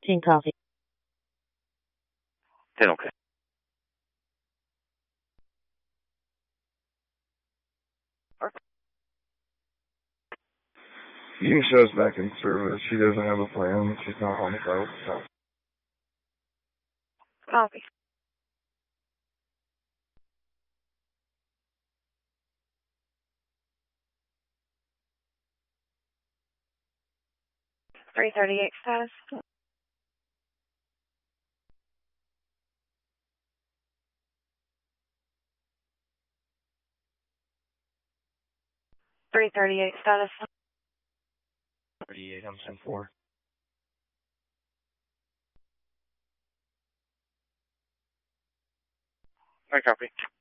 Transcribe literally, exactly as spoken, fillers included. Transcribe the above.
Team coffee. ten, okay. You can show us back in service. She doesn't have a plan. She's not on the boat. So. Copy. three thirty-eight status. three thirty-eight status. thirty-eight, I'm ten four. I copy.